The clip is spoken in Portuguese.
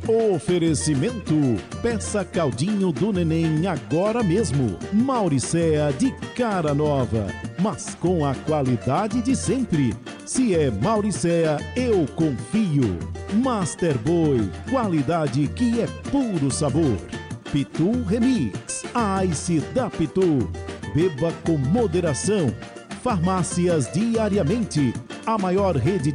Oferecimento: peça caldinho do neném agora mesmo. Mauricéa de cara nova, mas com a qualidade de sempre. Se é Mauricéa, eu confio. Master Boy, qualidade que é puro sabor. Pitu Remix, a Ice da Pitu. Beba com moderação. Farmácias Diariamente, a maior rede